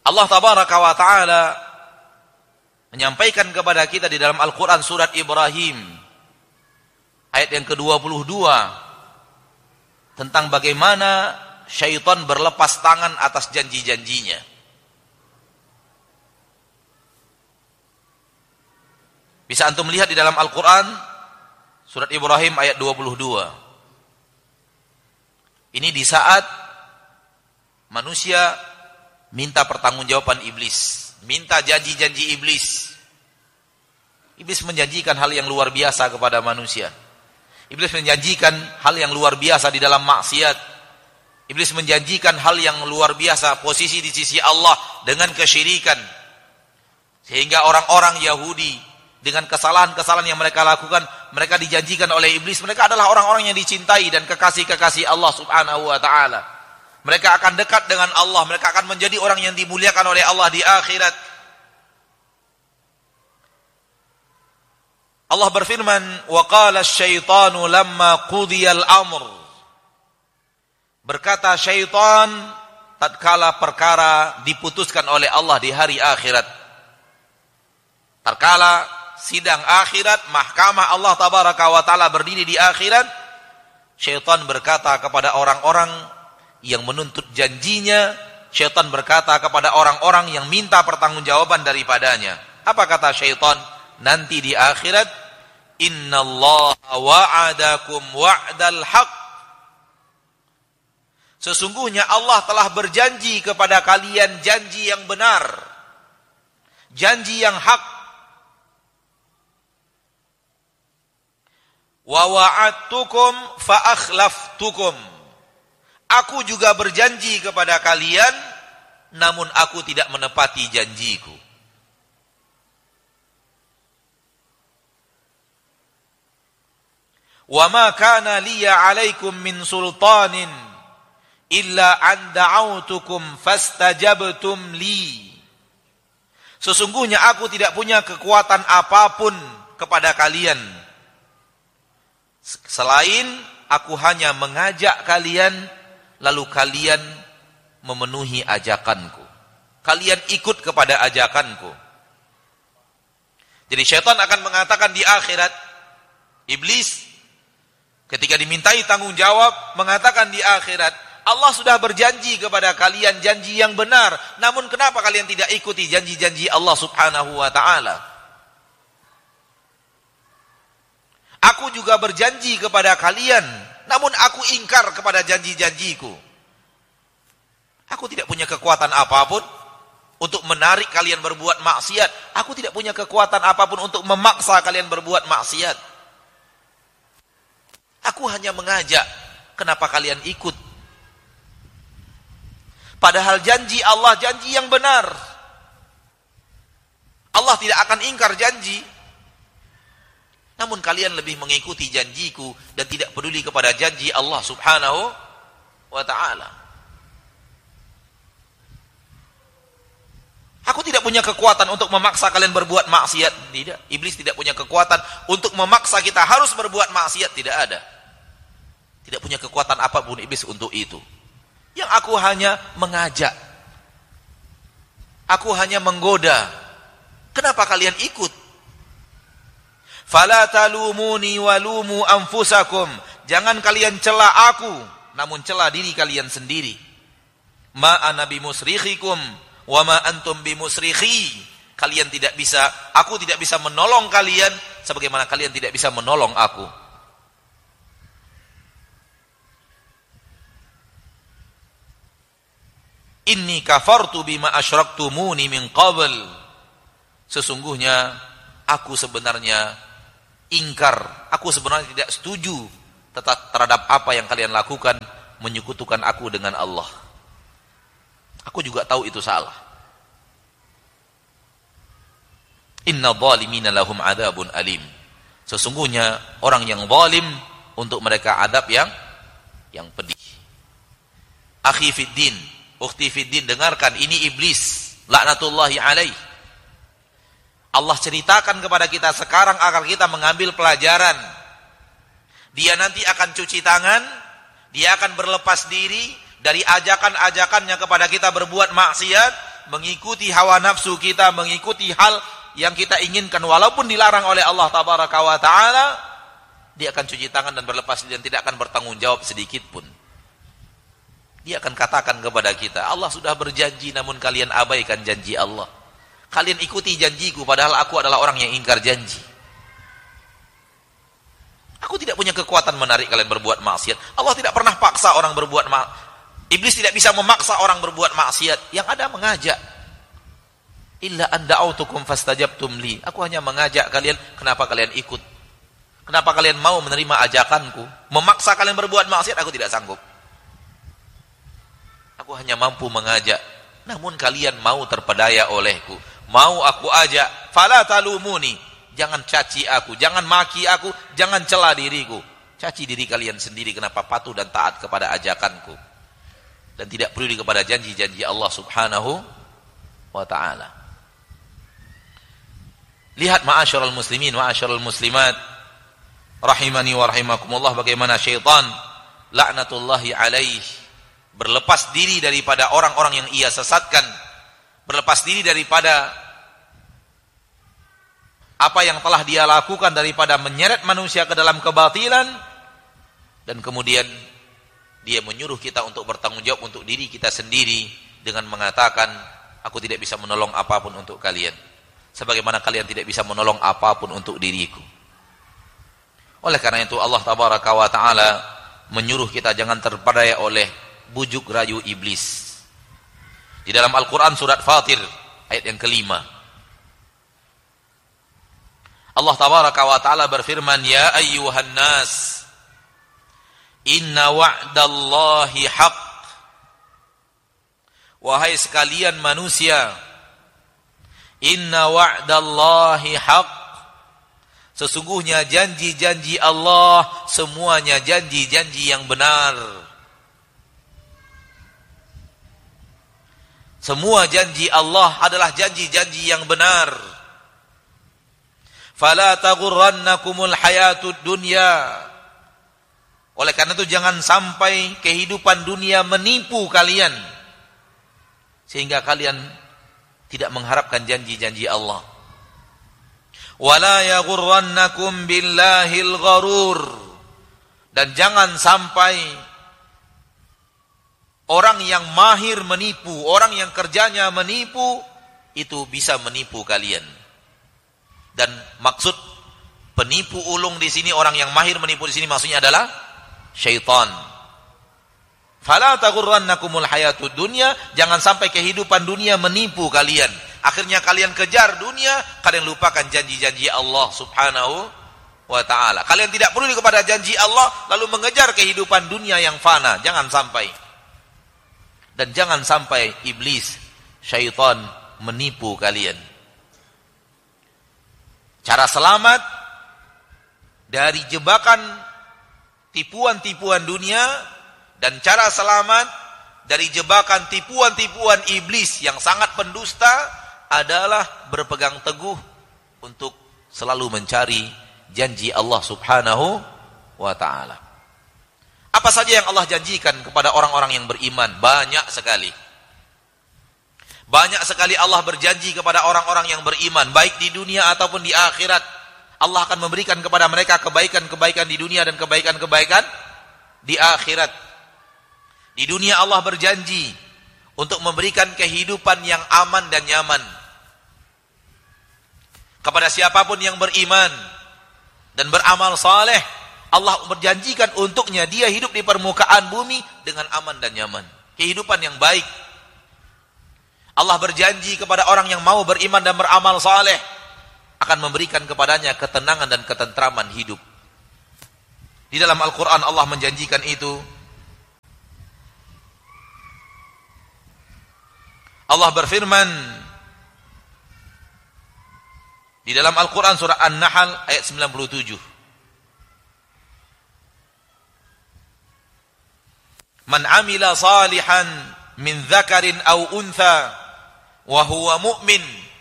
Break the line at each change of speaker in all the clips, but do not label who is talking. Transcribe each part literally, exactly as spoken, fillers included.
Allah tabaraka wa ta'ala menyampaikan kepada kita di dalam Al-Quran surat Ibrahim ayat yang ke dua puluh dua tentang bagaimana syaitan berlepas tangan atas janji-janjinya. Bisa antum melihat di dalam Al-Quran surat Ibrahim ayat dua puluh dua. Ini di saat manusia minta pertanggungjawaban iblis, minta janji-janji iblis. Iblis menjanjikan hal yang luar biasa kepada manusia. Iblis menjanjikan hal yang luar biasa di dalam maksiat. Iblis menjanjikan hal yang luar biasa, posisi di sisi Allah dengan kesyirikan. Sehingga orang-orang Yahudi dengan kesalahan-kesalahan yang mereka lakukan, mereka dijanjikan oleh iblis, mereka adalah orang-orang yang dicintai dan kekasih-kekasih Allah subhanahu wa ta'ala. Mereka akan dekat dengan Allah, mereka akan menjadi orang yang dimuliakan oleh Allah di akhirat. Allah berfirman, "Wa qala asy-syaitanu lamma qudiyal amr." Berkata syaitan tatkala perkara diputuskan oleh Allah di hari akhirat. Tatkala sidang akhirat, mahkamah Allah tabaraka wa taala berdiri di akhirat, syaitan berkata kepada orang-orang yang menuntut janjinya, syaitan berkata kepada orang-orang yang minta pertanggungjawaban daripadanya. Apa kata syaitan? Nanti di akhirat, innallaha wa'adakum wa'dal haq. Sesungguhnya Allah telah berjanji kepada kalian janji yang benar, janji yang hak. Wa wa'adtukum fa akhlaftukum. Aku juga berjanji kepada kalian, namun aku tidak menepati janjiku. Wa ma kana liya 'alaikum min sultanin illa an da'autukum fastajabtum li. Sesungguhnya aku tidak punya kekuatan apapun kepada kalian, selain aku hanya mengajak kalian, lalu kalian memenuhi ajakanku. Kalian ikut kepada ajakanku. Jadi syaitan akan mengatakan di akhirat, iblis ketika dimintai tanggung jawab mengatakan di akhirat, Allah sudah berjanji kepada kalian janji yang benar, namun kenapa kalian tidak ikuti janji-janji Allah subhanahu wa ta'ala? Aku juga berjanji kepada kalian, namun aku ingkar kepada janji-janjiku. Aku tidak punya kekuatan apapun untuk menarik kalian berbuat maksiat. Aku tidak punya kekuatan apapun untuk memaksa kalian berbuat maksiat. Aku hanya mengajak, kenapa kalian ikut? Padahal janji Allah janji yang benar. Allah tidak akan ingkar janji. Namun kalian lebih mengikuti janjiku dan tidak peduli kepada janji Allah subhanahu wa ta'ala. Aku tidak punya kekuatan untuk memaksa kalian berbuat maksiat. Tidak. Iblis tidak punya kekuatan untuk memaksa kita harus berbuat maksiat. Tidak ada. Tidak punya kekuatan apapun iblis untuk itu. Yang aku hanya mengajak. Aku hanya menggoda. Kenapa kalian ikut? Fala talumuni walumu anfusakum. Jangan kalian cela aku, namun cela diri kalian sendiri. Ma ana bimusrikhikum wa ma antum bimusrikhi. Kalian tidak bisa, aku tidak bisa menolong kalian sebagaimana kalian tidak bisa menolong aku. Inni kafartu bima asyraktumuni min qabl. Sesungguhnya aku sebenarnya ingkar, aku sebenarnya tidak setuju tetap terhadap apa yang kalian lakukan, menyekutukan aku dengan Allah. Aku juga tahu itu salah. Inna zalimina lahum adzabun alim. Sesungguhnya orang yang zalim untuk mereka adab yang yang pedih. Akhi fiddin, ukhti fiddin, dengarkan, ini iblis laknatullahi alaih. Allah ceritakan kepada kita sekarang agar kita mengambil pelajaran. Dia nanti akan cuci tangan, dia akan berlepas diri dari ajakan-ajakannya kepada kita berbuat maksiat, mengikuti hawa nafsu kita, mengikuti hal yang kita inginkan walaupun dilarang oleh Allah tabaraka wa taala, dia akan cuci tangan dan berlepas diri dan tidak akan bertanggung jawab sedikit pun. Dia akan katakan kepada kita, Allah sudah berjanji namun kalian abaikan janji Allah. Kalian ikuti janjiku padahal aku adalah orang yang ingkar janji. Aku tidak punya kekuatan menarik kalian berbuat maksiat. Allah tidak pernah paksa orang berbuat maksiat. Iblis tidak bisa memaksa orang berbuat maksiat. Yang ada mengajak. Illa an da'autukum fastajabtum li. Aku hanya mengajak kalian, kenapa kalian ikut? Kenapa kalian mau menerima ajakanku? Memaksa kalian berbuat maksiat, aku tidak sanggup. Aku hanya mampu mengajak. Namun kalian mau terpedaya olehku. Mau aku ajak. Fala talumuni. Jangan caci aku, jangan maki aku, jangan cela diriku. Caci diri kalian sendiri kenapa patuh dan taat kepada ajakanku. Dan tidak peduli kepada janji-janji Allah subhanahu wa ta'ala. Lihat ma'asyiral muslimin, ma'asyiral muslimat, rahimani wa rahimakumullah, bagaimana syaitan laknatullahi alaih berlepas diri daripada orang-orang yang ia sesatkan, berlepas diri daripada apa yang telah dia lakukan daripada menyeret manusia ke dalam kebatilan, dan kemudian dia menyuruh kita untuk bertanggung jawab untuk diri kita sendiri dengan mengatakan, aku tidak bisa menolong apapun untuk kalian, sebagaimana kalian tidak bisa menolong apapun untuk diriku. Oleh karena itu Allah tabaraka wa ta'ala menyuruh kita jangan terpedaya oleh bujuk rayu iblis. Di dalam Al-Quran surat Fatir ayat yang kelima, Allah tabaraka wa ta'ala berfirman, ya ayyuhan nas, inna wa'dallahi haq. Wahai sekalian manusia, inna wa'dallahi haq. Sesungguhnya janji-janji Allah semuanya janji-janji yang benar. Semua janji Allah adalah janji-janji yang benar. Fala taghurrannakumul hayatud dunya. Oleh karena itu jangan sampai kehidupan dunia menipu kalian sehingga kalian tidak mengharapkan janji-janji Allah. Wala yaghurrannakum billahil gharur. Dan jangan sampai orang yang mahir menipu, orang yang kerjanya menipu itu bisa menipu kalian. Dan maksud penipu ulung di sini, orang yang mahir menipu di sini maksudnya adalah syaitan. Fala taghurrannakumul hayatud dunya, jangan sampai kehidupan dunia menipu kalian. Akhirnya kalian kejar dunia, kalian lupakan janji-janji Allah subhanahu wa ta'ala. Kalian tidak peduli kepada janji Allah, lalu mengejar kehidupan dunia yang fana. Jangan sampai. Dan jangan sampai iblis, syaitan menipu kalian. Cara selamat dari jebakan tipuan-tipuan dunia dan cara selamat dari jebakan tipuan-tipuan iblis yang sangat pendusta adalah berpegang teguh untuk selalu mencari janji Allah subhanahu wa ta'ala. Apa saja yang Allah janjikan kepada orang-orang yang beriman? Banyak sekali. Banyak sekali Allah berjanji kepada orang-orang yang beriman, baik di dunia ataupun di akhirat. Allah akan memberikan kepada mereka kebaikan-kebaikan di dunia dan kebaikan-kebaikan di akhirat. Di dunia Allah berjanji untuk memberikan kehidupan yang aman dan nyaman kepada siapapun yang beriman dan beramal saleh. Allah berjanjikan untuknya dia hidup di permukaan bumi dengan aman dan nyaman, kehidupan yang baik. Allah berjanji kepada orang yang mau beriman dan beramal saleh akan memberikan kepadanya ketenangan dan ketentraman hidup. Di dalam Al-Quran Allah menjanjikan itu. Allah berfirman di dalam Al-Quran surah An-Nahl ayat sembilan puluh tujuh. Man amila salihan min dzakarin aw untha wa huwa mu'min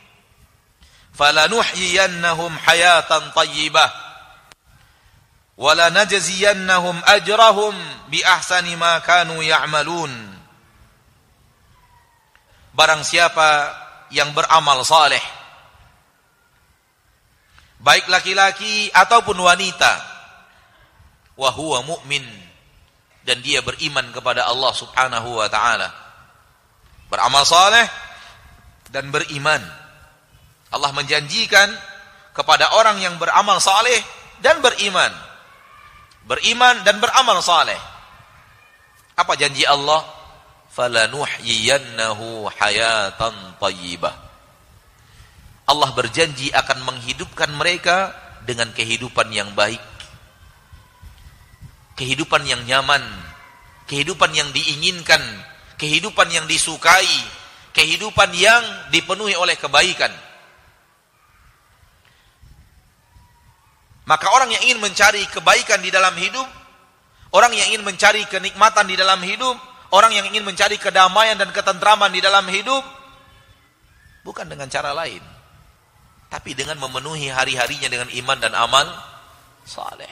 falanuhyiyannahum hayatan thayyibah wa lanajziyannahum ajrahum bi ahsani ma kanu ya'malun. barang siapa yang beramal saleh, baik laki-laki ataupun wanita, wa huwa mu'min, dan dia beriman kepada Allah Subhanahu wa taala. Beramal saleh dan beriman. Allah menjanjikan kepada orang yang beramal saleh dan beriman. Beriman dan beramal saleh. Apa janji Allah? Falanuhyiyannahu hayatan thayyibah. Allah berjanji akan menghidupkan mereka dengan kehidupan yang baik. Kehidupan yang nyaman, kehidupan yang diinginkan, kehidupan yang disukai, kehidupan yang dipenuhi oleh kebaikan. Maka orang yang ingin mencari kebaikan di dalam hidup, orang yang ingin mencari kenikmatan di dalam hidup, orang yang ingin mencari kedamaian dan ketentraman di dalam hidup, bukan dengan cara lain, tapi dengan memenuhi hari-harinya dengan iman dan amal saleh.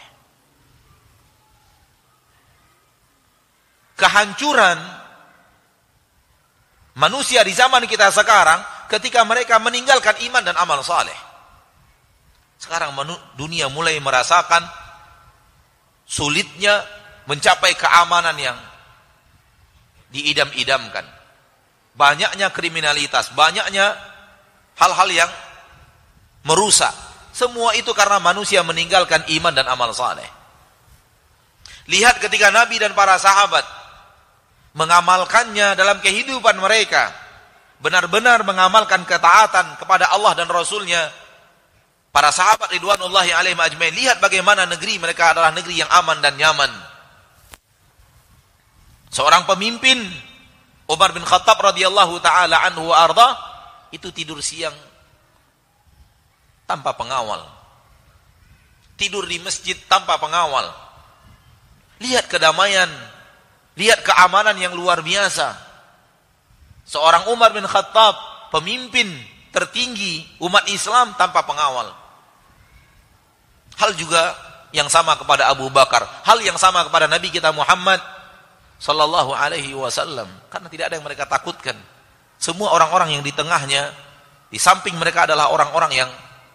Kehancuran manusia di zaman kita sekarang ketika mereka meninggalkan iman dan amal saleh. Sekarang dunia mulai merasakan sulitnya mencapai keamanan yang diidam-idamkan. Banyaknya kriminalitas, banyaknya hal-hal yang merusak. Semua itu karena manusia meninggalkan iman dan amal saleh. Lihat ketika Nabi dan para sahabat mengamalkannya dalam kehidupan mereka, benar-benar mengamalkan ketaatan kepada Allah dan Rasulnya. Para sahabat ridwanullahi alaihim ajmain, lihat bagaimana negeri mereka adalah negeri yang aman dan nyaman. Seorang pemimpin, Umar bin Khattab radhiyallahu taala anhu wa arda, itu tidur siang tanpa pengawal. Tidur di masjid tanpa pengawal. Lihat kedamaian, lihat keamanan yang luar biasa. Seorang Umar bin Khattab, pemimpin tertinggi umat Islam tanpa pengawal. Hal juga yang sama kepada Abu Bakar, hal yang sama kepada Nabi kita Muhammad sallallahu alaihi wasallam, karena tidak ada yang mereka takutkan. Semua orang-orang yang di tengahnya, di samping mereka adalah orang-orang yang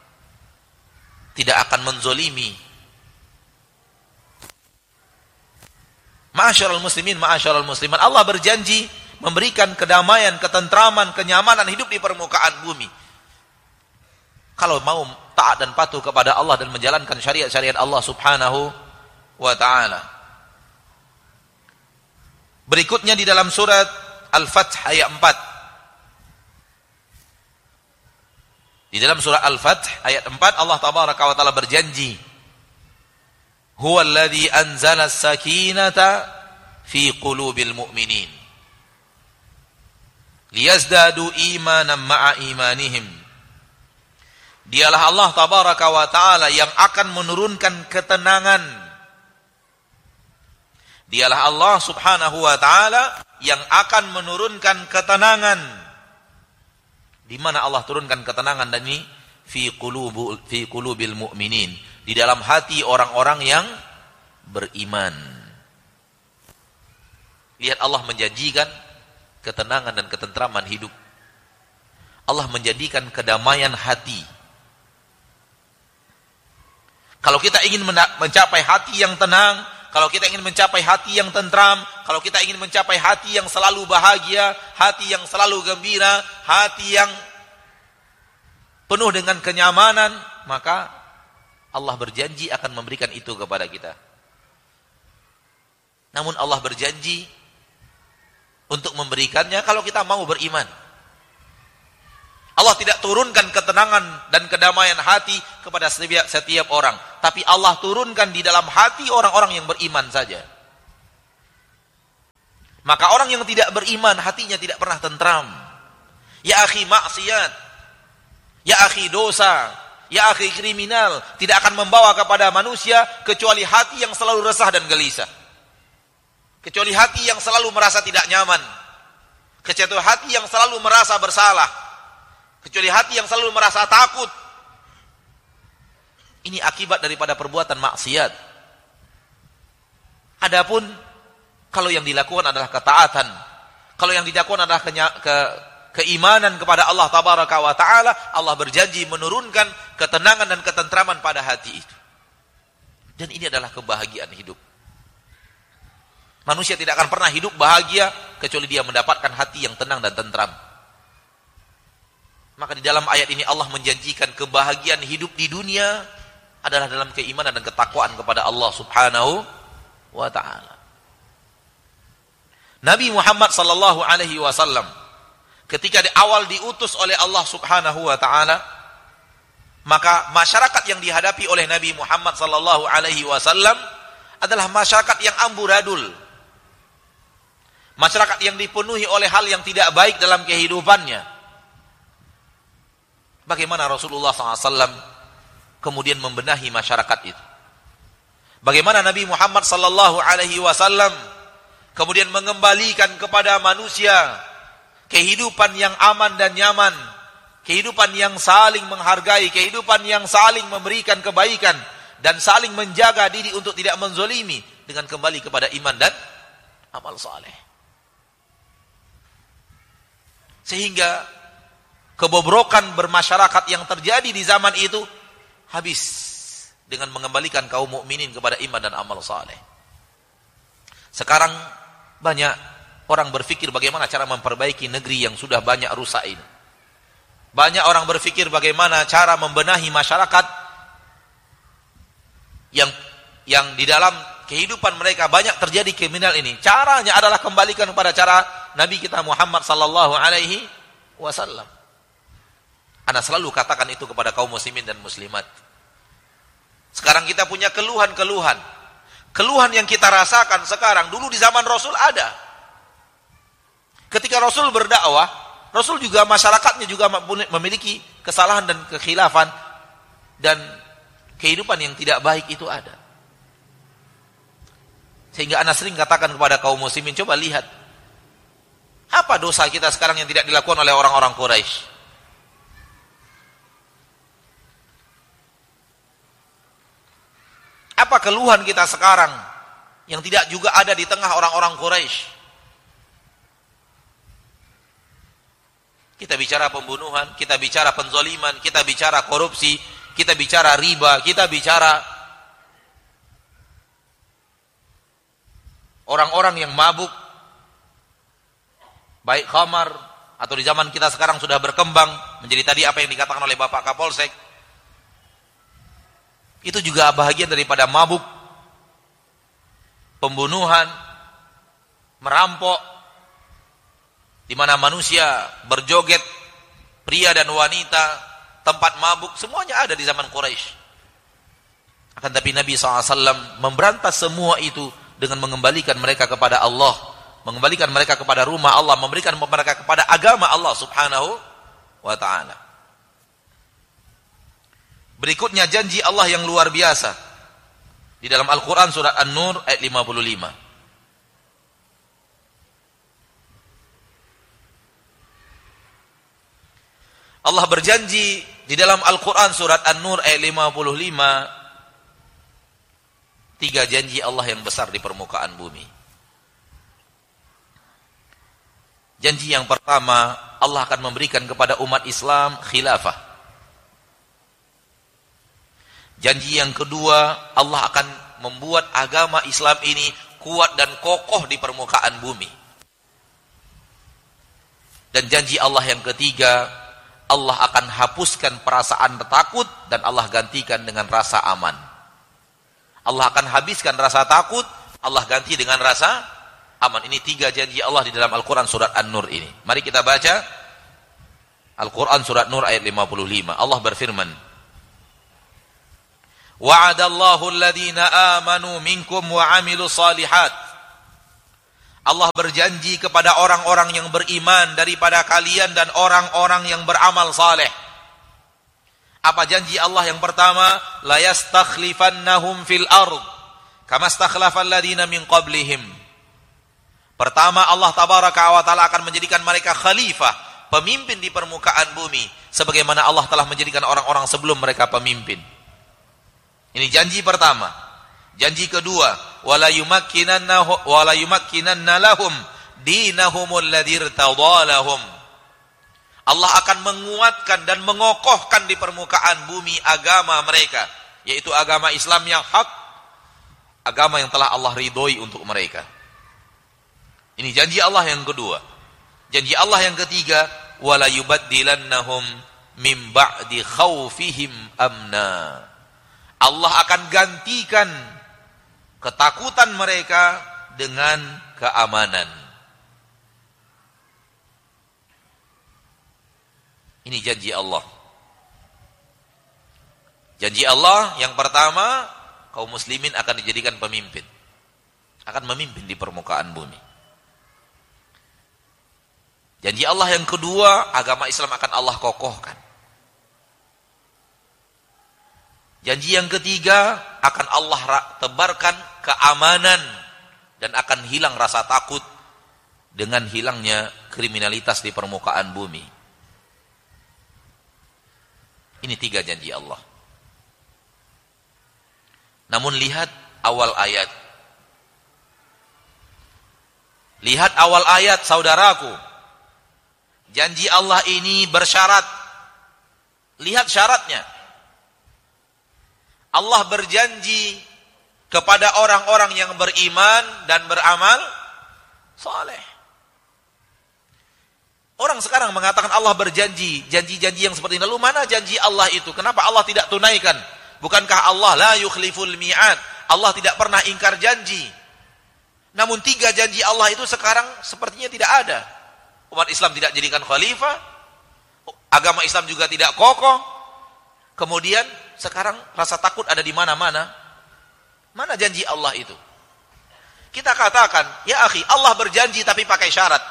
tidak akan menzolimi. Ma'asyiral muslimin, ma'asyiral muslimat, Allah berjanji memberikan kedamaian, ketentraman, kenyamanan hidup di permukaan bumi. Kalau mau taat dan patuh kepada Allah dan menjalankan syariat-syariat Allah Subhanahu wa taala. Berikutnya di dalam surat Al-Fath ayat empat. Di dalam surah Al-Fath ayat empat Allah tabaraka wa taala berjanji, "Huwallazi anzala as-sakinata fi qulubil mu'minin liyazdadu imanan ma'a imanihim." Dialah Allah tabaraka wa ta'ala yang akan menurunkan ketenangan. Dialah Allah subhanahu wa ta'ala yang akan menurunkan ketenangan. Di mana Allah turunkan ketenangan dan ini fi qulubu fi qulubil mu'minin, di dalam hati orang-orang yang beriman. Lihat, Allah menjanjikan ketenangan dan ketentraman hidup. Allah menjadikan kedamaian hati. Kalau kita ingin mencapai hati yang tenang, kalau kita ingin mencapai hati yang tentram, kalau kita ingin mencapai hati yang selalu bahagia, hati yang selalu gembira, hati yang penuh dengan kenyamanan, maka Allah berjanji akan memberikan itu kepada kita. Namun Allah berjanji untuk memberikannya kalau kita mau beriman. Allah tidak turunkan ketenangan dan kedamaian hati kepada setiap, setiap orang, tapi Allah turunkan di dalam hati orang-orang yang beriman saja. Maka orang yang tidak beriman, hatinya tidak pernah tentram. Ya akhi maksiat, ya akhi dosa, ya akhi kriminal, tidak akan membawa kepada manusia kecuali hati yang selalu resah dan gelisah. Kecuali hati yang selalu merasa tidak nyaman. Kecuali hati yang selalu merasa bersalah. Kecuali hati yang selalu merasa takut. Ini akibat daripada perbuatan maksiat. Adapun kalau yang dilakukan adalah ketaatan, kalau yang dilakukan adalah kenya, ke, keimanan kepada Allah tabaraka wa taala, Allah berjanji menurunkan ketenangan dan ketentraman pada hati itu. Dan ini adalah kebahagiaan hidup. Manusia tidak akan pernah hidup bahagia kecuali dia mendapatkan hati yang tenang dan tentram. Maka di dalam ayat ini Allah menjanjikan kebahagiaan hidup di dunia adalah dalam keimanan dan ketakwaan kepada Allah subhanahu wa ta'ala. Nabi Muhammad sallallahu alaihi wasallam ketika di awal diutus oleh Allah subhanahu wa ta'ala, maka masyarakat yang dihadapi oleh Nabi Muhammad sallallahu alaihi wasallam adalah masyarakat yang amburadul. Masyarakat yang dipenuhi oleh hal yang tidak baik dalam kehidupannya. Bagaimana Rasulullah sallallahu alaihi wasallam kemudian membenahi masyarakat itu? Bagaimana Nabi Muhammad sallallahu alaihi wasallam kemudian mengembalikan kepada manusia kehidupan yang aman dan nyaman, kehidupan yang saling menghargai, kehidupan yang saling memberikan kebaikan dan saling menjaga diri untuk tidak menzolimi dengan kembali kepada iman dan amal saleh. Sehingga kebobrokan bermasyarakat yang terjadi di zaman itu habis dengan mengembalikan kaum mukminin kepada iman dan amal saleh. Sekarang banyak orang berpikir bagaimana cara memperbaiki negeri yang sudah banyak rusak ini. Banyak orang berpikir bagaimana cara membenahi masyarakat yang yang di dalam kehidupan mereka banyak terjadi kriminal ini. Caranya adalah kembalikan kepada cara Nabi kita Muhammad sallallahu alaihi wasallam. Ana selalu katakan itu kepada kaum muslimin dan muslimat. Sekarang kita punya keluhan-keluhan. Keluhan yang kita rasakan sekarang dulu di zaman Rasul ada. Ketika Rasul berdakwah, Rasul juga masyarakatnya juga memiliki kesalahan dan kekhilafan dan kehidupan yang tidak baik itu ada. Sehingga ana sering katakan kepada kaum muslimin, coba lihat apa dosa kita sekarang yang tidak dilakukan oleh orang-orang Quraisy. Apa keluhan kita sekarang yang tidak juga ada di tengah orang-orang Quraisy? Kita bicara pembunuhan, kita bicara penzoliman, kita bicara korupsi, kita bicara riba, kita bicara orang-orang yang mabuk, baik khamar atau di zaman kita sekarang sudah berkembang menjadi tadi apa yang dikatakan oleh Bapak Kapolsek. Itu juga bahagian daripada mabuk, pembunuhan, merampok, di mana manusia berjoget, pria dan wanita, tempat mabuk, semuanya ada di zaman Quraisy. Akan tapi Nabi shallallahu alaihi wasallam memberantas semua itu dengan mengembalikan mereka kepada Allah, mengembalikan mereka kepada rumah Allah, memberikan mereka kepada agama Allah subhanahu wa ta'ala. Berikutnya janji Allah yang luar biasa di dalam Al-Quran surat An-Nur ayat lima puluh lima. Allah berjanji di dalam Al-Quran surat An-Nur ayat lima puluh lima, tiga janji Allah yang besar di permukaan bumi. Janji yang pertama, Allah akan memberikan kepada umat Islam khilafah. Janji yang kedua, Allah akan membuat agama Islam ini kuat dan kokoh di permukaan bumi. Dan janji Allah yang ketiga, Allah akan hapuskan perasaan takut dan Allah gantikan dengan rasa aman. Allah akan habiskan rasa takut, Allah ganti dengan rasa aman. Ini tiga janji Allah di dalam Al-Quran surat An-Nur ini. Mari kita baca Al-Quran surat Nur ayat lima puluh lima. Allah berfirman, wa'adallahu alladhina amanu minkum wa 'amilus shalihat. Allah berjanji kepada orang-orang yang beriman daripada kalian dan orang-orang yang beramal saleh. Apa janji Allah yang pertama? La yastakhlifannahum fil ard kama stakhlafal ladina min qablihim. Pertama, Allah tabaraka wa taala akan menjadikan mereka khalifah, pemimpin di permukaan bumi sebagaimana Allah telah menjadikan orang-orang sebelum mereka pemimpin. Ini janji pertama. Janji kedua, wala yumakkinanna wala yumakkinanna lahum dinahumul ladzi irtadha lahum. Allah akan menguatkan dan mengokohkan di permukaan bumi agama mereka, yaitu agama Islam yang hak, agama yang telah Allah ridhoi untuk mereka. Ini janji Allah yang kedua. Janji Allah yang ketiga, wala yubaddilannahum mim ba'di khaufihim amna. Allah akan gantikan ketakutan mereka dengan keamanan. Ini janji Allah. Janji Allah yang pertama, kaum muslimin akan dijadikan pemimpin. Akan memimpin di permukaan bumi. Janji Allah yang kedua, agama Islam akan Allah kokohkan. Janji yang ketiga, akan Allah tebarkan keamanan dan akan hilang rasa takut dengan hilangnya kriminalitas di permukaan bumi. Ini tiga janji Allah. Namun lihat awal ayat. Lihat awal ayat, saudaraku. Janji Allah ini bersyarat. Lihat syaratnya. Allah berjanji kepada orang-orang yang beriman dan beramal saleh. Orang sekarang mengatakan Allah berjanji, janji-janji yang seperti ini. Lalu mana janji Allah itu? Kenapa Allah tidak tunaikan? Bukankah Allah la yukhliful mi'ad? Allah tidak pernah ingkar janji. Namun tiga janji Allah itu sekarang sepertinya tidak ada. Umat Islam tidak jadikan khalifah, agama Islam juga tidak kokoh. Kemudian sekarang rasa takut ada di mana-mana. Mana janji Allah itu? Kita katakan, ya akhi, Allah berjanji tapi pakai syarat.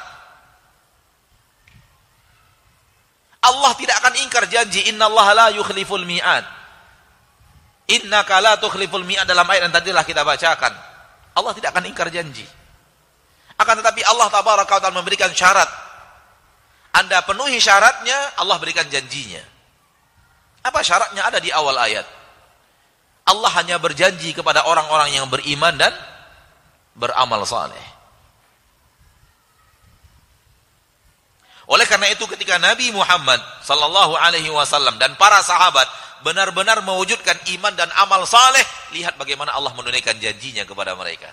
Allah tidak akan ingkar janji. Innallaha la yukhliful mi'ad. Innaka la tukhliful mi'ad, dalam ayat yang tadilah kita bacakan. Allah tidak akan ingkar janji. Akan tetapi Allah tabaraka wa ta'ala memberikan syarat. Anda penuhi syaratnya, Allah berikan janjinya. Apa syaratnya? Ada di awal ayat. Allah hanya berjanji kepada orang-orang yang beriman dan beramal saleh. Oleh karena itu ketika Nabi Muhammad sallallahu alaihi wasallam dan para sahabat benar-benar mewujudkan iman dan amal saleh, lihat bagaimana Allah menunaikan janjinya kepada mereka.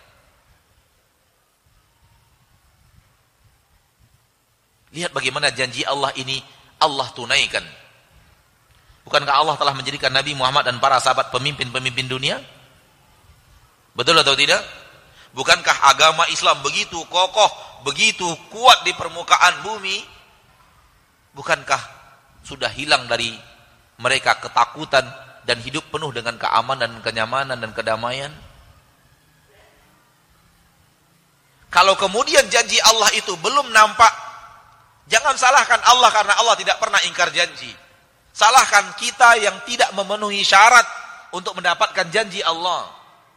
Lihat bagaimana janji Allah ini Allah tunaikan. Bukankah Allah telah menjadikan Nabi Muhammad dan para sahabat pemimpin-pemimpin dunia? Betul atau tidak? Bukankah agama Islam begitu kokoh, begitu kuat di permukaan bumi? Bukankah sudah hilang dari mereka ketakutan dan hidup penuh dengan keamanan, kenyamanan dan kedamaian? Kalau kemudian janji Allah itu belum nampak, jangan salahkan Allah karena Allah tidak pernah ingkar janji. Salahkan kita yang tidak memenuhi syarat untuk mendapatkan janji Allah.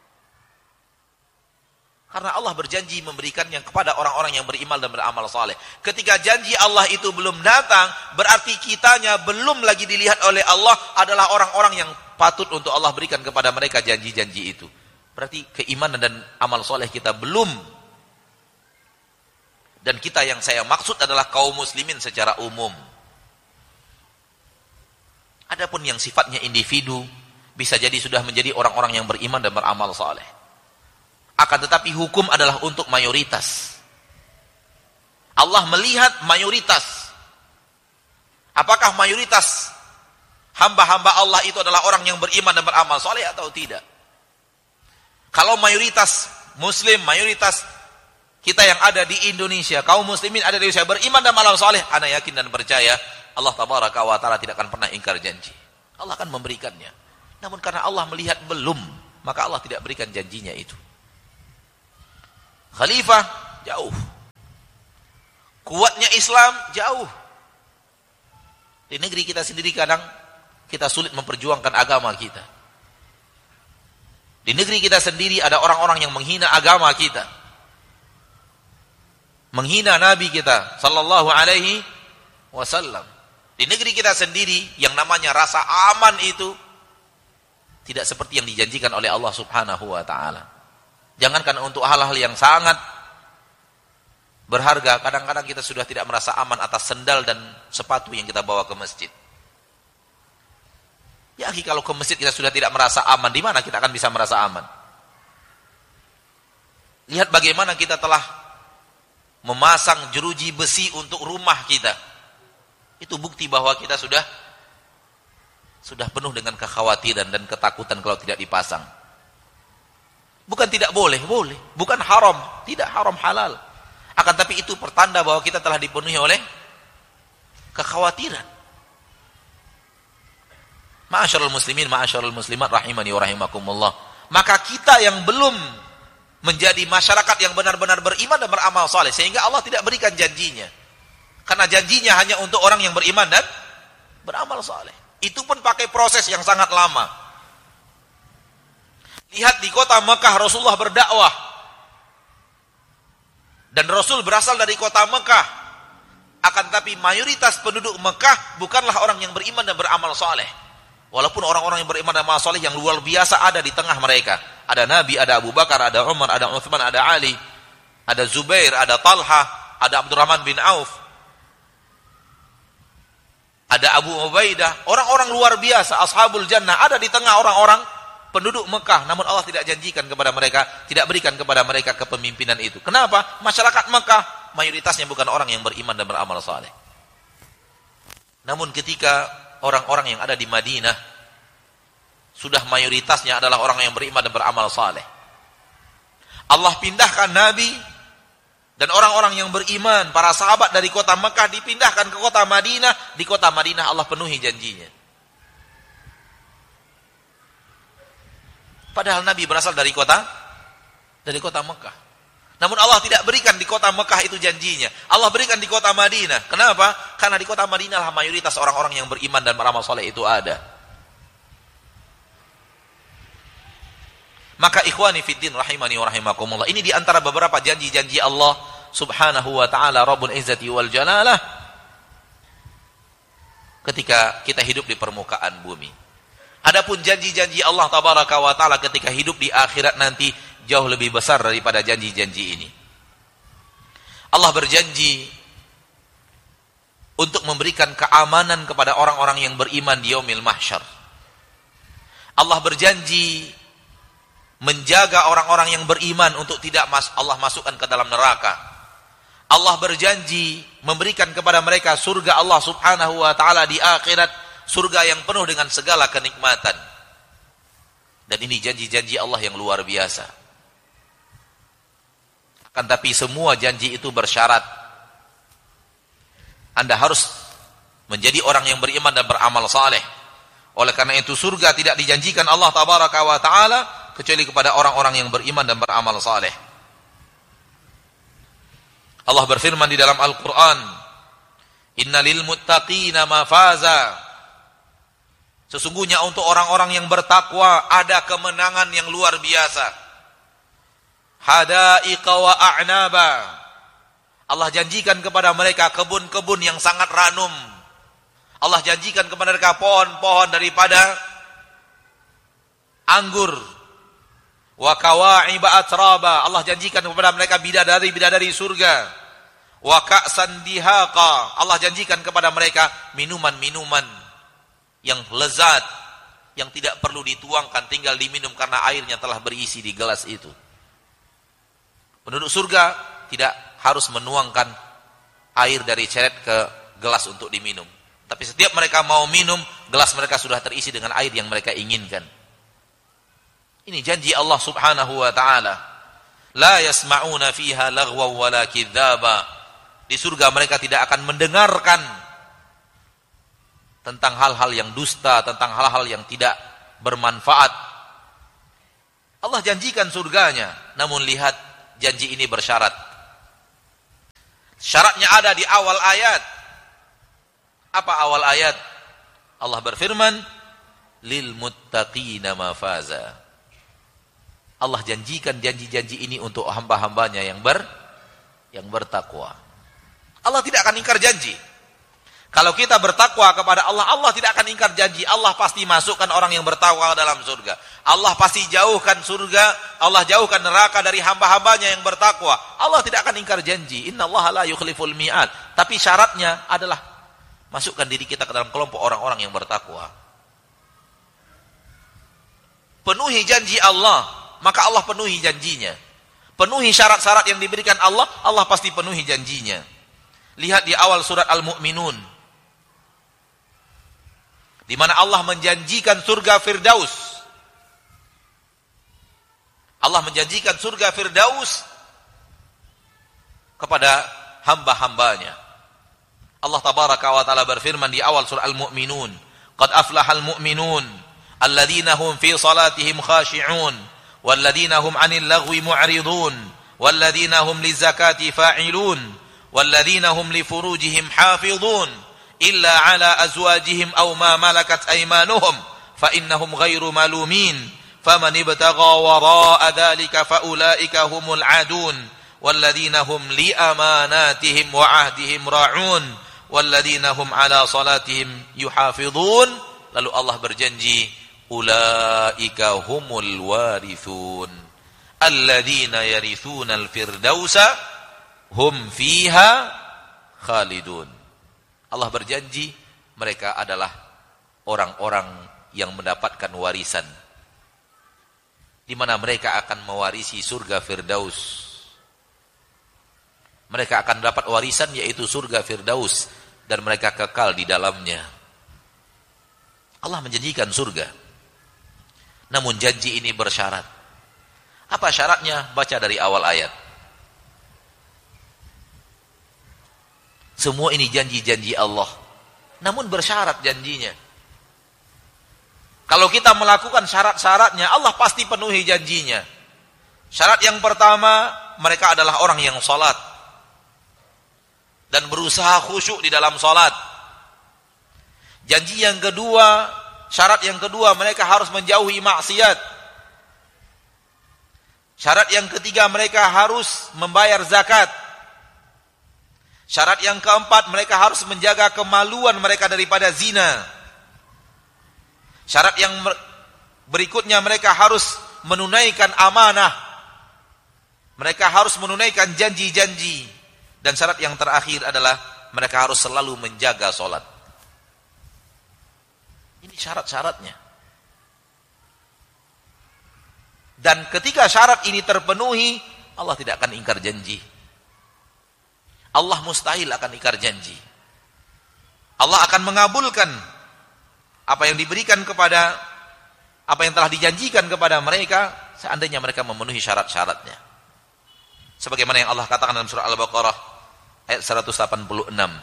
Karena Allah berjanji memberikannya kepada orang-orang yang beriman dan beramal saleh. Ketika janji Allah itu belum datang, berarti kitanya belum lagi dilihat oleh Allah adalah orang-orang yang patut untuk Allah berikan kepada mereka janji-janji itu. Berarti keimanan dan amal saleh kita belum. Dan kita yang saya maksud adalah kaum muslimin secara umum. Adapun yang sifatnya individu, bisa jadi sudah menjadi orang-orang yang beriman dan beramal saleh. Akan tetapi hukum adalah untuk mayoritas. Allah melihat mayoritas. Apakah mayoritas hamba-hamba Allah itu adalah orang yang beriman dan beramal saleh atau tidak? Kalau mayoritas muslim, mayoritas kita yang ada di Indonesia, kaum muslimin ada di Indonesia beriman dan beramal saleh, ana yakin dan percaya Allah tabaraka wa taala tidak akan pernah ingkar janji. Allah akan memberikannya. Namun karena Allah melihat belum, maka Allah tidak berikan janjinya itu. Khalifah jauh. Kuatnya Islam jauh. Di negeri kita sendiri kadang kita sulit memperjuangkan agama kita. Di negeri kita sendiri ada orang-orang yang menghina agama kita. Menghina Nabi kita sallallahu alaihi wasallam. Di negeri kita sendiri yang namanya rasa aman itu tidak seperti yang dijanjikan oleh Allah Subhanahu wa taala. Jangankan untuk hal-hal yang sangat berharga, kadang-kadang kita sudah tidak merasa aman atas sendal dan sepatu yang kita bawa ke masjid. Ya, kalau ke masjid kita sudah tidak merasa aman, di mana kita akan bisa merasa aman? Lihat bagaimana kita telah memasang jeruji besi untuk rumah kita. Itu bukti bahwa kita sudah sudah penuh dengan kekhawatiran dan ketakutan kalau tidak dipasang. Bukan tidak boleh, boleh. Bukan haram, tidak haram, halal. Akan tapi itu pertanda bahwa kita telah dipenuhi oleh kekhawatiran. Ma'asyarul muslimin, ma'asyarul muslimat rahimani wa rahimakumullah. Maka kita yang belum menjadi masyarakat yang benar-benar beriman dan beramal saleh, sehingga Allah tidak berikan janjinya. Karena janjinya hanya untuk orang yang beriman dan beramal saleh. Itu pun pakai proses yang sangat lama. Lihat di kota Mekah Rasulullah berdakwah. Dan Rasul berasal dari kota Mekah. Akan tapi mayoritas penduduk Mekah bukanlah orang yang beriman dan beramal saleh. Walaupun orang-orang yang beriman dan beramal saleh yang luar biasa ada di tengah mereka. Ada Nabi, ada Abu Bakar, ada Umar, ada Uthman, ada Ali, ada Zubair, ada Talha, ada Abdurrahman bin Auf, ada Abu Ubaidah, orang-orang luar biasa, ashabul jannah, ada di tengah orang-orang penduduk Mekah. Namun Allah tidak janjikan kepada mereka, tidak berikan kepada mereka kepemimpinan itu. Kenapa? Masyarakat Mekah mayoritasnya bukan orang yang beriman dan beramal saleh. Namun ketika orang-orang yang ada di Madinah sudah mayoritasnya adalah orang yang beriman dan beramal saleh, Allah pindahkan Nabi dan orang-orang yang beriman, para sahabat dari kota Mekah dipindahkan ke kota Madinah. Di kota Madinah Allah penuhi janjinya. Padahal Nabi berasal dari kota dari kota Mekah. Namun Allah tidak berikan di kota Mekah itu janjinya. Allah berikan di kota Madinah. Kenapa? Karena di kota Madinah lah mayoritas orang-orang yang beriman dan beramal saleh itu ada. Maka ikhwani fiddin rahimani wa rahimakumullah, ini di antara beberapa janji-janji Allah Subhanahu wa ta'ala Rabbul Izzati wal Jalalah ketika kita hidup di permukaan bumi. Adapun janji-janji Allah tabaraka wa ta'ala ketika hidup di akhirat nanti jauh lebih besar daripada janji-janji ini. Allah berjanji untuk memberikan keamanan kepada orang-orang yang beriman di yaumil mahsyar. Allah berjanji menjaga orang-orang yang beriman untuk tidak mas Allah masukkan ke dalam neraka. Allah berjanji memberikan kepada mereka surga Allah Subhanahu wa ta'ala di akhirat, surga yang penuh dengan segala kenikmatan. Dan ini janji-janji Allah yang luar biasa. Akan tapi semua janji itu bersyarat. Anda harus menjadi orang yang beriman dan beramal saleh. Oleh karena itu surga tidak dijanjikan Allah tabaraka wa ta'ala kecuali kepada orang-orang yang beriman dan beramal saleh. Allah berfirman di dalam Al-Quran, Innalil muttaqina mafaza. Sesungguhnya untuk orang-orang yang bertakwa ada kemenangan yang luar biasa. Hadaiqa wa a'naba. Allah janjikan kepada mereka kebun-kebun yang sangat ranum. Allah janjikan kepada mereka pohon-pohon daripada anggur. Wa kawa'iba atraba. Allah janjikan kepada mereka bidadari-bidadari surga. Wa ka'san dihaqa. Allah janjikan kepada mereka minuman-minuman yang lezat, yang tidak perlu dituangkan, tinggal diminum karena airnya telah berisi di gelas itu. Penduduk surga tidak harus menuangkan air dari ceret ke gelas untuk diminum. Tapi setiap mereka mau minum, gelas mereka sudah terisi dengan air yang mereka inginkan. Ini janji Allah Subhanahu wa ta'ala. La yasma'una fiha laghwa wala kidzaba. Di surga mereka tidak akan mendengarkan tentang hal-hal yang dusta, tentang hal-hal yang tidak bermanfaat. Allah janjikan surganya, namun lihat janji ini bersyarat. Syaratnya ada di awal ayat. Apa awal ayat? Allah berfirman, lil muttaqina mafaza. Allah janjikan janji-janji ini untuk hamba-hambanya yang ber yang bertakwa. Allah tidak akan ingkar janji. Kalau kita bertakwa kepada Allah, Allah tidak akan ingkar janji. Allah pasti masukkan orang yang bertakwa dalam surga. Allah pasti jauhkan surga, Allah jauhkan neraka dari hamba-hambanya yang bertakwa. Allah tidak akan ingkar janji. Innallaha la yukhliful mi'ad. Tapi syaratnya adalah masukkan diri kita ke dalam kelompok orang-orang yang bertakwa. Penuhi janji Allah, maka Allah penuhi janjinya. Penuhi syarat-syarat yang diberikan Allah, Allah pasti penuhi janjinya. Lihat di awal surat Al-Mu'minun, di mana Allah menjanjikan surga Firdaus. Allah menjanjikan surga Firdaus kepada hamba-hambanya. Allah tabaraka wa ta'ala berfirman di awal surah Al-Mu'minun, "Qad aflahal mu'minun alladzina hum fi salatihim khashi'un walladzina hum 'anil lagwi mu'ridun walladzina hum lizakati fa'ilun walladzina hum li furujihim hafizun illa 'ala azwajihim aw ma malakat aymanuhum fa innahum ghairu malumin faman ibtagha wara'a dzalika fa ulaika humul 'adun walladzina hum li amanatihim wa 'ahdihim ra'un walladzina hum 'ala salatihim yuhafizun." Lalu Allah berjanji, ulaika humul warithun alladzina yarithuna al-firdausa hum fiha khalidun. Allah berjanji mereka adalah orang-orang yang mendapatkan warisan, di mana mereka akan mewarisi surga Firdaus. Mereka akan dapat warisan yaitu surga Firdaus dan mereka kekal di dalamnya. Allah menjanjikan surga. Namun janji ini bersyarat. Apa syaratnya? Baca dari awal ayat. Semua ini janji-janji Allah. Namun bersyarat janjinya. Kalau kita melakukan syarat-syaratnya, Allah pasti penuhi janjinya. Syarat yang pertama, mereka adalah orang yang salat dan berusaha khusyuk di dalam salat. Janji yang kedua, syarat yang kedua, mereka harus menjauhi maksiat. Syarat yang ketiga, mereka harus membayar zakat. Syarat yang keempat, mereka harus menjaga kemaluan mereka daripada zina. Syarat yang berikutnya, mereka harus menunaikan amanah. Mereka harus menunaikan janji-janji. Dan syarat yang terakhir adalah mereka harus selalu menjaga sholat. Ini syarat-syaratnya. Dan ketika syarat ini terpenuhi, Allah tidak akan ingkar janji. Allah mustahil akan ingkar janji. Allah akan mengabulkan apa yang diberikan kepada, apa yang telah dijanjikan kepada mereka, seandainya mereka memenuhi syarat-syaratnya. Sebagaimana yang Allah katakan dalam surah Al-Baqarah ayat seratus delapan puluh enam.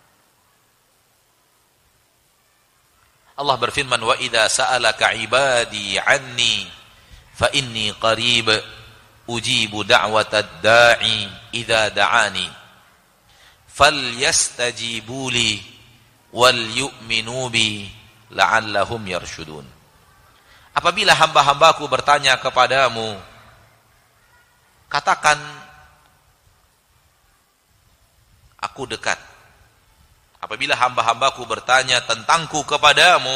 Allah berfirman, "Wa idza sa'alaka 'ibadi 'anni fa inni qarib ujibu da'watad da'i idza da'ani falyastajibu li wal yu'minu bi la'allahum yarshudun." Apabila hamba-hambaku bertanya kepadamu, katakan, aku dekat. Apabila hamba-hambaku bertanya tentangku kepadamu,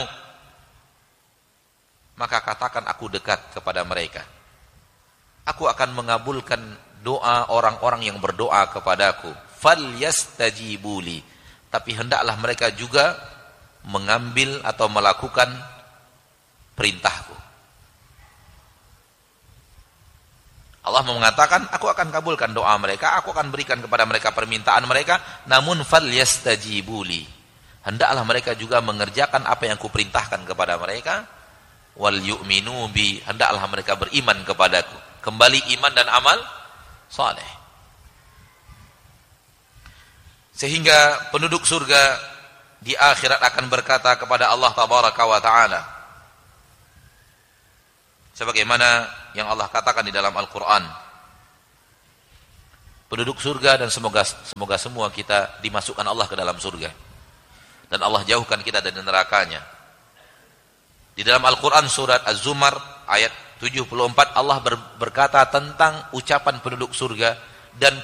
maka katakan aku dekat kepada mereka. Aku akan mengabulkan doa orang-orang yang berdoa kepadaku. Falyastajibuli. Tapi hendaklah mereka juga mengambil atau melakukan perintahku. Allah mengatakan, aku akan kabulkan doa mereka, aku akan berikan kepada mereka permintaan mereka, namun falyastajibuli. Hendaklah mereka juga mengerjakan apa yang kuperintahkan kepada mereka. Wal yu'minu bi, hendaklah mereka beriman kepadaku. Kembali iman dan amal saleh. Sehingga penduduk surga di akhirat akan berkata kepada Allah tabaraka wa ta'ala, sebagaimana yang Allah katakan di dalam Al-Quran, penduduk surga, dan semoga semoga semua kita dimasukkan Allah ke dalam surga, dan Allah jauhkan kita dari nerakanya. Di dalam Al-Quran surat Az-Zumar ayat tujuh puluh empat, Allah ber, berkata tentang ucapan penduduk surga, dan